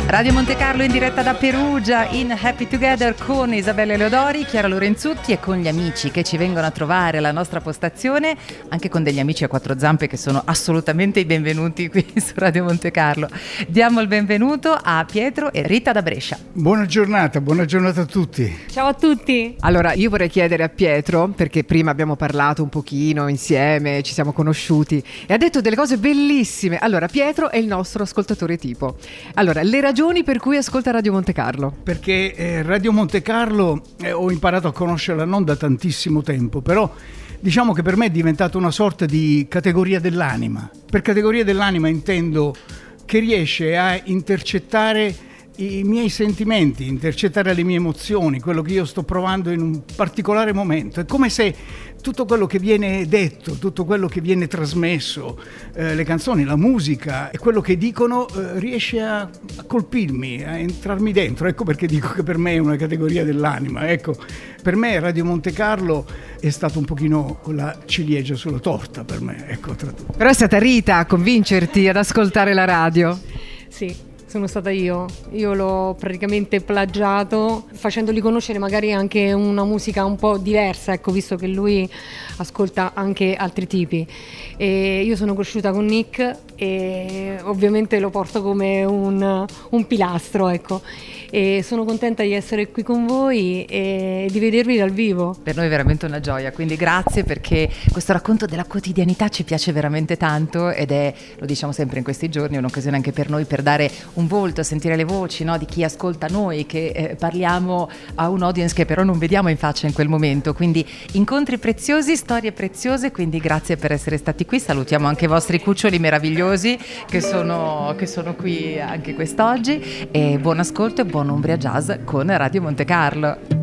Radio Monte Carlo in diretta da Perugia in Happy Together con Isabella Leodori, Chiara Lorenzutti e con gli amici che ci vengono a trovare alla nostra postazione, anche con degli amici a quattro zampe che sono assolutamente i benvenuti qui su Radio Monte Carlo. Diamo il benvenuto a Pietro e Rita da Brescia. Buona giornata a tutti. Ciao a tutti. Allora, io vorrei chiedere a Pietro, perché prima abbiamo parlato un pochino insieme, ci siamo conosciuti e ha detto delle cose bellissime. Allora, Pietro è il nostro ascoltatore tipo. Allora, le ragioni per cui ascolta Radio Monte Carlo? Perché Radio Monte Carlo ho imparato a conoscerla non da tantissimo tempo, però diciamo che per me è diventata una sorta di categoria dell'anima. Per categoria dell'anima intendo che riesce a intercettare i miei sentimenti, intercettare le mie emozioni, quello che io sto provando in un particolare momento. È come se tutto quello che viene detto, tutto quello che viene trasmesso, le canzoni, la musica e quello che dicono riesce a colpirmi, a entrarmi dentro. Ecco perché dico che per me è una categoria dell'anima. Ecco, per me Radio Monte Carlo è stato un pochino la ciliegia sulla torta per me, ecco, tra tutto. Però è stata Rita a convincerti ad ascoltare la radio? Sì, sono stata io l'ho praticamente plagiato, facendogli conoscere magari anche una musica un po' diversa, ecco, visto che lui ascolta anche altri tipi. E io sono cresciuta con Nick e ovviamente lo porto come un pilastro, ecco. E sono contenta di essere qui con voi e di vedervi dal vivo. Per noi è veramente una gioia, quindi grazie, perché questo racconto della quotidianità ci piace veramente tanto ed è, lo diciamo sempre in questi giorni, un'occasione anche per noi per dare un volto, sentire le voci, no, di chi ascolta noi, che parliamo a un audience che però non vediamo in faccia in quel momento. Quindi incontri preziosi, storie preziose, quindi grazie per essere stati qui. Salutiamo anche i vostri cuccioli meravigliosi che sono qui anche quest'oggi e buon ascolto e buon Umbria Jazz con Radio Monte Carlo.